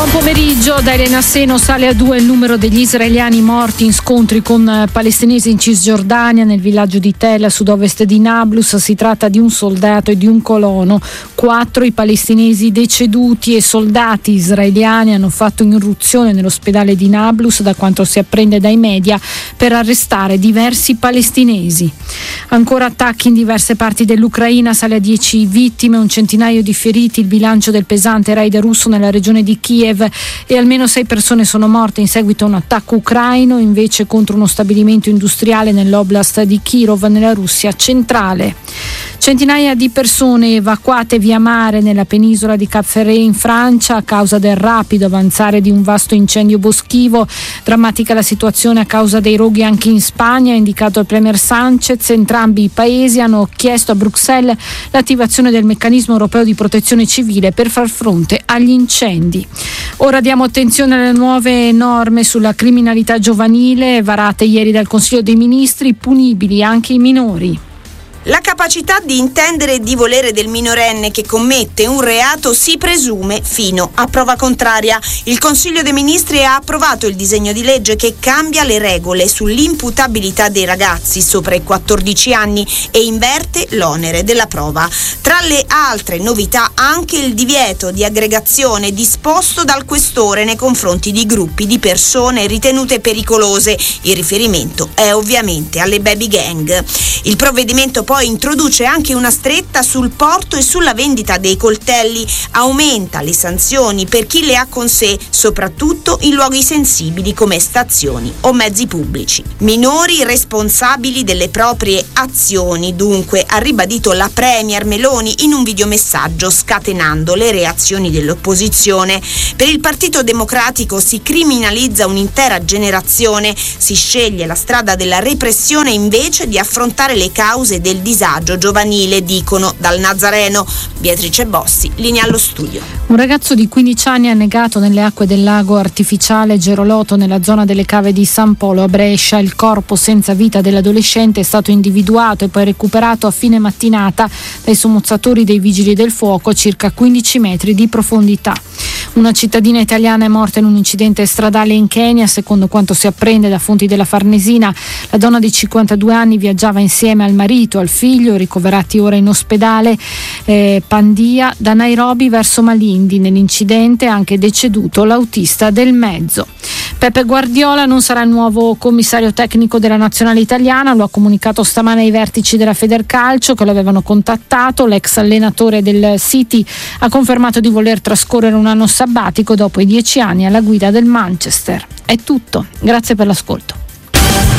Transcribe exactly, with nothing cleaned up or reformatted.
Buon pomeriggio, da Elena Seno. Sale a due il numero degli israeliani morti in scontri con palestinesi in Cisgiordania, nel villaggio di Tel, a sud-ovest di Nablus. Si tratta di un soldato e di un colono. Quattro i palestinesi deceduti e soldati israeliani hanno fatto irruzione nell'ospedale di Nablus, da quanto si apprende dai media, per arrestare diversi palestinesi. Ancora attacchi in diverse parti dell'Ucraina, sale a dieci vittime, un centinaio di feriti, il bilancio del pesante raid russo nella regione di Kiev, e almeno sei persone sono morte in seguito a un attacco ucraino invece contro uno stabilimento industriale nell'oblast di Kirov, nella Russia centrale. Centinaia di persone evacuate via mare nella penisola di Cap Ferret in Francia a causa del rapido avanzare di un vasto incendio boschivo. Drammatica la situazione a causa dei roghi anche in Spagna, ha indicato il premier Sanchez. Entrambi i paesi hanno chiesto a Bruxelles l'attivazione del meccanismo europeo di protezione civile per far fronte agli incendi. Ora diamo attenzione alle nuove norme sulla criminalità giovanile varate ieri dal Consiglio dei Ministri, punibili anche i minori. La capacità di intendere e di volere del minorenne che commette un reato si presume fino a prova contraria. Il Consiglio dei Ministri ha approvato il disegno di legge che cambia le regole sull'imputabilità dei ragazzi sopra i quattordici anni e inverte l'onere della prova. Tra le altre novità anche il divieto di aggregazione disposto dal questore nei confronti di gruppi di persone ritenute pericolose. Il riferimento è ovviamente alle baby gang. Il provvedimento poi Poi introduce anche una stretta sul porto e sulla vendita dei coltelli, aumenta le sanzioni per chi le ha con sé, soprattutto in luoghi sensibili come stazioni o mezzi pubblici. Minori responsabili delle proprie azioni, dunque, ha ribadito la premier Meloni in un videomessaggio, scatenando le reazioni dell'opposizione. Per il Partito Democratico si criminalizza un'intera generazione, si sceglie la strada della repressione invece di affrontare le cause del disagio giovanile, dicono dal Nazareno. Beatrice Bossi, linea allo studio. Un ragazzo di quindici anni annegato nelle acque del lago artificiale Geroloto nella zona delle cave di San Polo a Brescia. Il corpo senza vita dell'adolescente è stato individuato e poi recuperato a fine mattinata dai sommozzatori dei vigili del fuoco a circa quindici metri di profondità. Una cittadina italiana è morta in un incidente stradale in Kenya, secondo quanto si apprende da fonti della Farnesina. La donna di cinquantadue anni viaggiava insieme al marito, al figlio, ricoverati ora in ospedale eh, Pandia, da Nairobi verso Malindi. Nell'incidente è anche deceduto l'autista del mezzo. Pepe Guardiola non sarà il nuovo commissario tecnico della nazionale italiana, lo ha comunicato stamane ai vertici della Federcalcio che l'avevano contattato. L'ex allenatore del City ha confermato di voler trascorrere un anno sabbatico dopo i dieci anni alla guida del Manchester. È tutto, grazie per l'ascolto.